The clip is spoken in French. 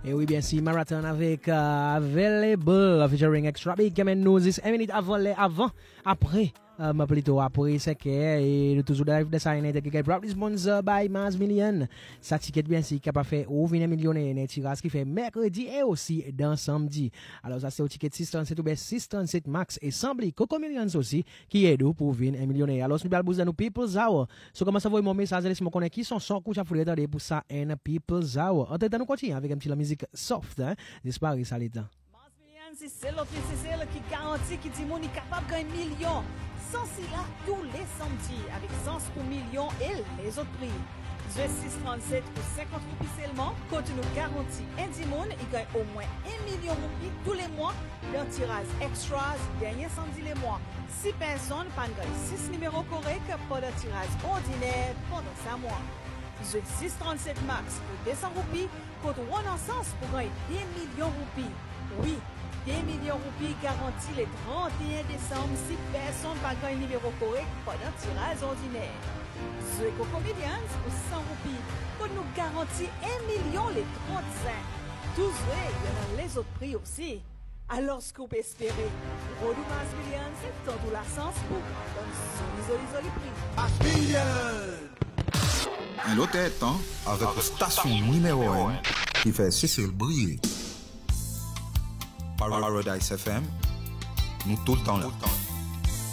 Et oui, bien sûr, Marathon avec Available featuring Extra Big Game News 1 minute après. Plutôt après c'est que et toujours live de ça United qui est proudly sponsored by Mars Million. Ça ticket bien si capable faire ou 20 millionnaire net tirage qui fait mercredi et aussi dans samedi. Alors ça c'est au ticket 637 ou bien 637 max et semble Coco Millions aussi qui est pour 20 millionnaire. Alors nous allons bouger nous People's Hour. So comment ça va mon message laisse-moi connaître qui sont sans couche à fouler pour ça en People's Hour. En temps nous continuons avec un petit la musique soft hein. J'espère que ça l'état. Mars Million c'est l'officiel qui garantit qui dit mon est capable gagner millions. Sans là tous les samedis avec sens pour millions et les autres prix. The 637 pour 50 roupies seulement, côté nous garantit Indimon, il gagne au moins 1 million roupies tous les mois. Leur tirage extras, dernier samedi les mois. 6 personnes gagnent 6 numéros corrects pour le tirage ordinaire pendant 5 mois. The 637 max pour 200 roupies, côté one en sens pour gagner 2 millions roupies. Oui. 2 millions roupies garantis le 31 décembre si personne n'a pas un numéro correct pendant tirage ordinaire. The Coco Millions pour 100 roupies pour nous garantir 1 million les 35. Tous il y en a les autres prix aussi. Alors ce qu'on peut espérer, Rodou Mars Millions c'est tout la sens pour donner son isolé prix. Mars Millions! Un autre temps avec la station numéro 1 qui fait Cécile briller. Paradise FM, nous tout le temps là.